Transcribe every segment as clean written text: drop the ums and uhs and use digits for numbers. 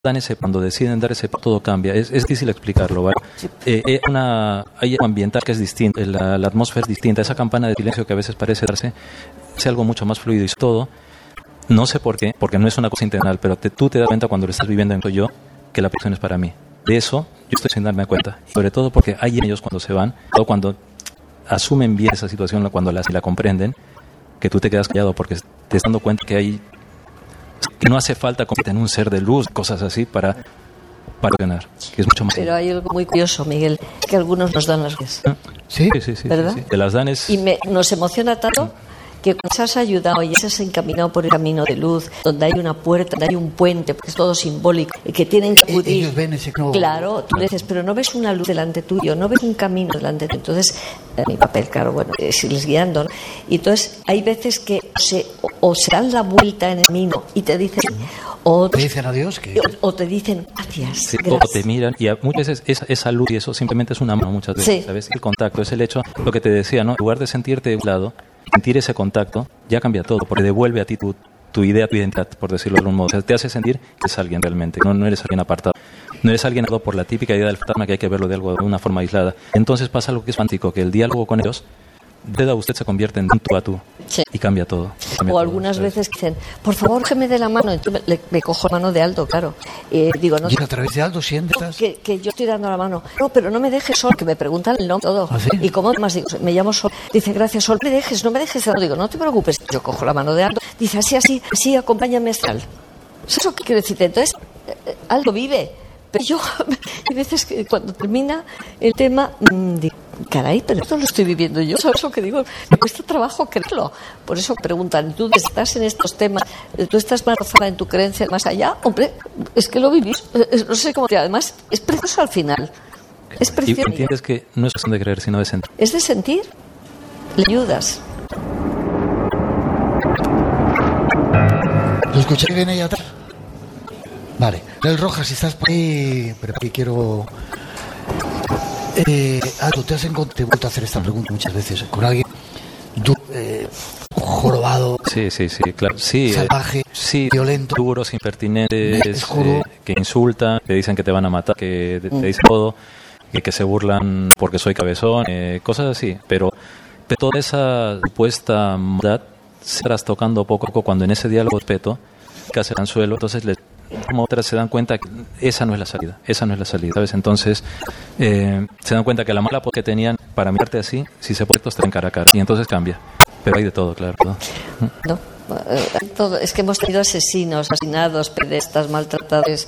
dan cuando deciden dar ese todo cambia. Es difícil explicarlo, ¿vale? Sí. Hay algo ambiental que es distinto, la atmósfera es distinta. Esa campana de silencio que a veces parece darse es algo mucho más fluido y todo. No sé por qué, porque no es una cosa intencional, pero tú te das cuenta cuando lo estás viviendo en yo que la persona es para mí. De eso yo estoy sin darme cuenta. Y sobre todo porque hay en ellos cuando se van, o cuando asumen bien esa situación, cuando la comprenden, que tú te quedas callado porque te estás dando cuenta que no hace falta convertirte en un ser de luz, cosas así para ganar, que es mucho más. Pero hay algo muy curioso, Miguel, que algunos nos dan las gracias. Sí, ¿verdad? Sí. Te las dan y nos emociona tanto que cuando has ayudado y has encaminado por el camino de luz, donde hay una puerta, donde hay un puente, porque es todo simbólico, y que tienen que acudir. Ellos ven ese nuevo. Claro, tú le dices, pero no ves una luz delante tuyo, no ves un camino delante tuyo. Entonces, mi papel, claro, bueno, es irles guiando, ¿no? Y entonces, hay veces que se dan la vuelta en el camino y te dicen, o te dicen adiós, o te dicen gracias, sí, gracias. O te miran, y muchas veces esa luz y eso simplemente es una mano, muchas veces, sí. ¿Sabes? El contacto es el hecho, lo que te decía, ¿no? En lugar de sentirte de un lado, sentir ese contacto ya cambia todo, porque devuelve a ti tu idea, tu identidad, por decirlo de algún modo. O sea, te hace sentir que es alguien realmente, no eres alguien apartado. No eres alguien por la típica idea del fantasma que hay que verlo de una forma aislada. Entonces pasa algo que es fantástico, que el diálogo con ellos, de usted se convierte en tú a tú, sí. Y cambia todo. O algunas veces dicen, por favor, que me dé la mano. Entonces me cojo la mano de Aldo, claro. Digo, no. ¿Y a través de Aldo sientes? Que yo estoy dando la mano. No, pero no me dejes, Sol, que me preguntan el nombre todo. ¿Ah, sí? Y como más digo, me llamo Sol. Dice, gracias, Sol, no me dejes. Digo, no te preocupes. Yo cojo la mano de Aldo. Dice, así, acompáñame a Astral. ¿Eso qué quiere decir? Entonces, Aldo vive. Pero yo, hay veces que cuando termina el tema, digo, caray, pero esto lo estoy viviendo yo. ¿Sabes lo que digo? Me cuesta trabajo creerlo. Por eso preguntan, ¿tú estás en estos temas? ¿Tú estás más rozada en tu creencia más allá? Hombre, es que lo vivís. No sé cómo. Además, es precioso al final. Es precioso. Y entiendes que no es cuestión de creer, sino de sentir. Es de sentir. Le ayudas. ¿Lo escuché bien ahí atrás? Vale. El Rojas, si estás por ahí, pero aquí quiero... Aldo, te he vuelto a hacer esta pregunta muchas veces con alguien jorobado, sí, claro, sí, salvaje, violento, duros, impertinentes, que insultan, que dicen que te van a matar, que te dicen todo, que se burlan porque soy cabezón, cosas así, pero de toda esa supuesta maldad se trastocando poco a poco cuando en ese diálogo de respeto que hace el anzuelo, entonces como otras se dan cuenta que esa no es la salida, ¿sabes? Entonces se dan cuenta que la mala que tenían para mirarte así, si se puede, estar en cara a cara, y entonces cambia, pero hay de todo, claro. No, todo, es que hemos tenido asesinados, pedestas, maltratados.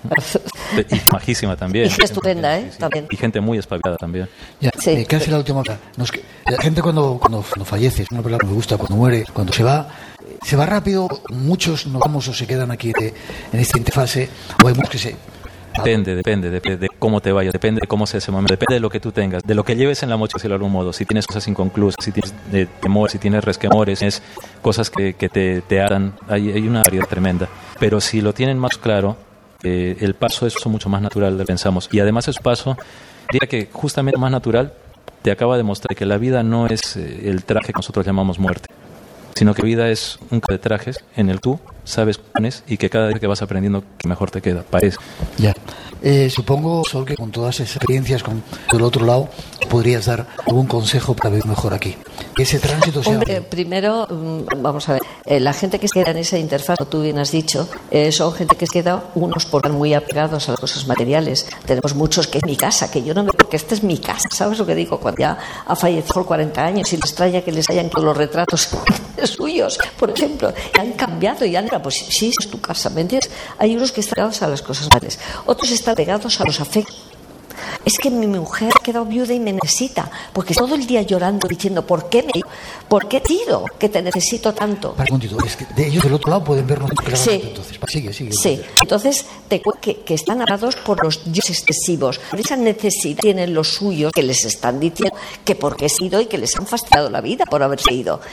Y majísima también. Y estupenda, sí. También. Y gente muy espabilada también. Ya, sí. Casi la última cosa. La gente cuando fallece, es una palabra que me gusta, cuando muere, cuando se va rápido, muchos nos vamos o se quedan aquí en esta interfase, o hay muchos que se... Depende de cómo te vayas, depende de cómo sea ese momento, depende de lo que tú tengas, de lo que lleves en la mochila de algún modo. Si tienes cosas inconclusas, si tienes temor, si tienes resquemores, tienes cosas que te harán, hay una variedad tremenda. Pero si lo tienen más claro, el paso es mucho más natural de lo que pensamos. Y además ese paso, diría que justamente más natural, te acaba de demostrar que la vida no es el traje que nosotros llamamos muerte, sino que la vida es un cambio de trajes en el tú sabes pones y que cada vez que vas aprendiendo que mejor te queda, parece. Ya. Supongo, Sol, que con todas esas experiencias con el otro lado podrías dar algún consejo para vivir mejor aquí. Que ese tránsito sea... Hombre, primero, vamos a ver, la gente que se queda en esa interfaz, como tú bien has dicho, son gente que se queda unos por muy apegados a las cosas materiales. Tenemos muchos que es mi casa, que yo no me... porque esta es mi casa, ¿sabes lo que digo? Cuando ya ha fallecido por 40 años y les extraña que les hayan quedado los retratos suyos, por ejemplo, han cambiado y han... Pues sí, es tu casa, ¿me entiendes? Hay unos que están pegados a las cosas materiales, otros están pegados a los afectos. Es que mi mujer ha quedado viuda y me necesita, porque todo el día llorando diciendo ¿por qué tiro que te necesito tanto? Para un momentito, es que de ellos del otro lado pueden vernos sí. Entonces sigue. Sí, entonces te cuento que están agarrados por los yo excesivos, por esa necesidad tienen los suyos que les están diciendo que por qué he sido y que les han fastidiado la vida por haberse ido.